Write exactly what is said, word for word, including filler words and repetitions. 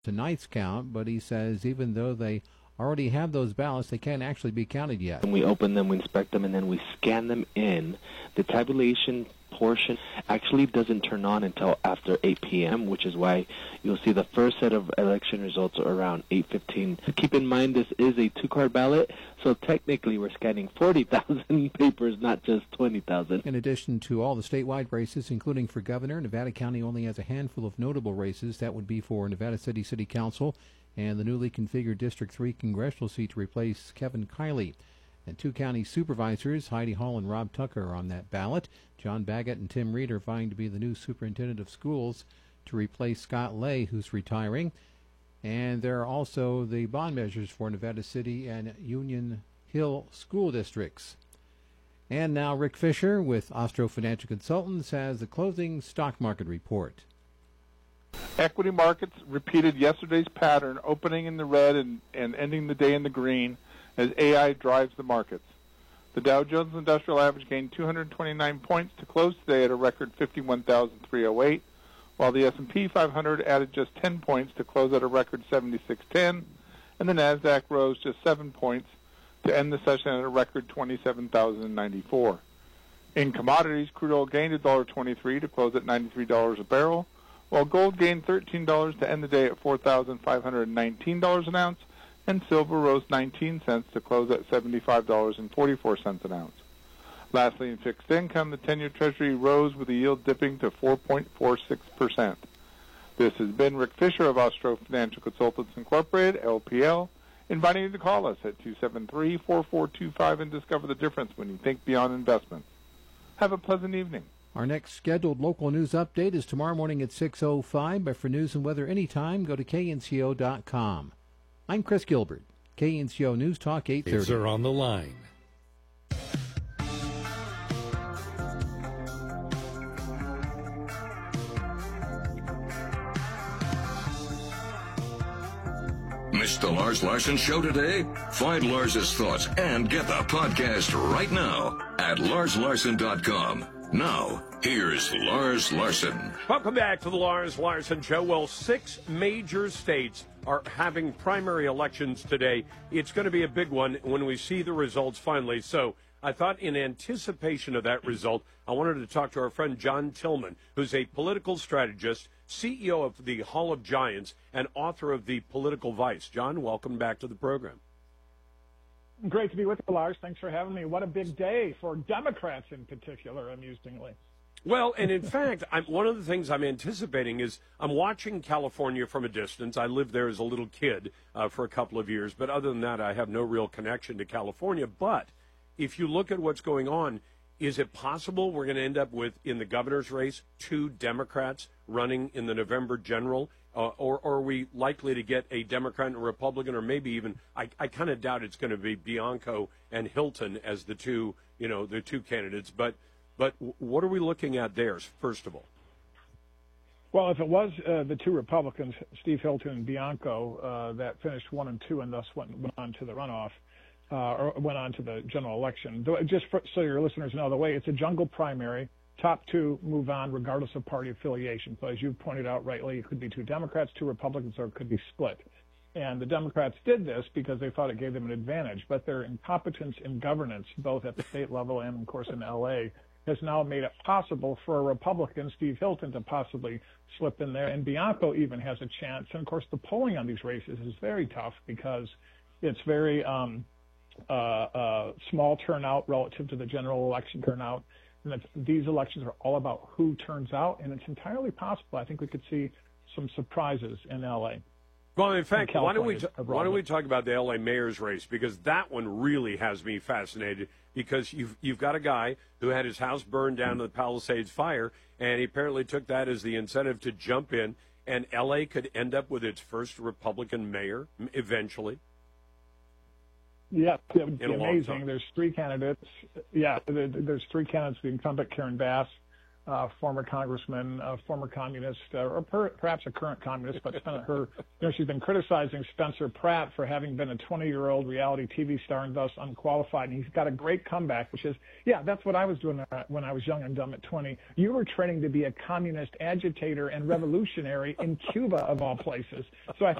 tonight's count, but he says even though they already have those ballots, they can't actually be counted yet. When we open them, we inspect them, and then we scan them in. The tabulation portion actually doesn't turn on until after eight p.m., which is why you'll see the first set of election results are around eight fifteen. Keep in mind this is a two-card ballot, so technically we're scanning forty thousand papers, not just twenty thousand. In addition to all the statewide races, including for governor, Nevada County only has a handful of notable races. That would be for Nevada City City Council and the newly configured District three congressional seat to replace Kevin Kiley. And two county supervisors, Heidi Hall and Rob Tucker, are on that ballot. John Baggett and Tim Reed are vying to be the new superintendent of schools to replace Scott Lay, who's retiring. And there are also the bond measures for Nevada City and Union Hill school districts. And now Rick Fisher with Ostro Financial Consultants has the closing stock market report. Equity markets repeated yesterday's pattern, opening in the red and, and ending the day in the green as A I drives the markets. The Dow Jones Industrial Average gained two hundred twenty-nine points to close today at a record fifty-one thousand three hundred eight, while the S and P five hundred added just ten points to close at a record seventy-six ten, and the NASDAQ rose just seven points to end the session at a record twenty-seven thousand ninety-four. In commodities, crude oil gained one dollar twenty-three to close at ninety-three dollars a barrel, while gold gained thirteen dollars to end the day at four thousand five hundred nineteen dollars an ounce, and silver rose nineteen cents to close at seventy-five dollars and forty-four cents an ounce. Lastly, in fixed income, the ten-year Treasury rose with the yield dipping to four point four six percent. This has been Rick Fisher of Ostro Financial Consultants Incorporated, L P L, inviting you to call us at two seven three, four four two five and discover the difference when you think beyond investments. Have a pleasant evening. Our next scheduled local news update is tomorrow morning at six oh five, but for news and weather anytime, go to K N C O dot com. I'm Chris Gilbert, K N C O News Talk eight thirty. Are on the line. Missed the Lars Larson Show today? Find Lars's thoughts and get the podcast right now at Lars Larson dot com. Now, here's Lars Larson. Welcome back to the Lars Larson Show. Well, six major states are having primary elections today. It's going to be a big one when we see the results finally. So I thought in anticipation of that result, I wanted to talk to our friend John Tillman, who's a political strategist, C E O of the Hall of Giants, and author of The Political Vice. John, welcome back to the program. Great to be with you, Lars. Thanks for having me. What a big day for Democrats in particular, amusingly. Well, and in fact, I'm, one of the things I'm anticipating is I'm watching California from a distance. I lived there as a little kid uh, for a couple of years, but other than that, I have no real connection to California. But if you look at what's going on, is it possible we're going to end up with, in the governor's race, two Democrats running in the November general? Uh, or, or are we likely to get a Democrat and a Republican, or maybe even, I, I kind of doubt it's going to be Bianco and Hilton as the two, you know, the two candidates. But, but what are we looking at there, first of all? Well, if it was uh, the two Republicans, Steve Hilton and Bianco, uh, that finished one and two and thus went, went on to the runoff, uh, or went on to the general election. Just for, so your listeners know, the way it's a jungle primary. Top two move on regardless of party affiliation. So as you pointed out rightly, it could be two Democrats, two Republicans, or it could be split. And the Democrats did this because they thought it gave them an advantage. But their incompetence in governance, both at the state level and, of course, in L A, has now made it possible for a Republican, Steve Hilton, to possibly slip in there. And Bianco even has a chance. And, of course, the polling on these races is very tough because it's very um, uh, uh, small turnout relative to the general election turnout. And that these elections are all about who turns out, and it's entirely possible. I think we could see some surprises in L A. Well, in fact, why don't we t- why don't we talk about the L A mayor's race, because that one really has me fascinated, because you've you've got a guy who had his house burned down to the Palisades fire, and he apparently took that as the incentive to jump in, and L A could end up with its first Republican mayor eventually. Yeah, it would be amazing. There's three candidates. Yeah, there's three candidates. The incumbent Karen Bass, uh, former congressman, uh, former communist, uh, or per, perhaps a current communist, but spent her, you know, she's been criticizing Spencer Pratt for having been a twenty-year-old reality T V star and thus unqualified. And he's got a great comeback, which is, yeah, that's what I was doing when I was young and dumb at twenty. You were training to be a communist agitator and revolutionary in Cuba, of all places. So I